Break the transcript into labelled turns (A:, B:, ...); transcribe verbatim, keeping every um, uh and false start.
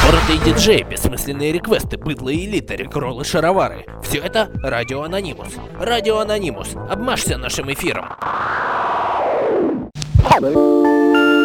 A: Упоротые диджеи, бессмысленные реквесты, быдло и элита, рекролы, шаровары. Все это Радио Анонимус. Радио Анонимус. Обмажься нашим эфиром.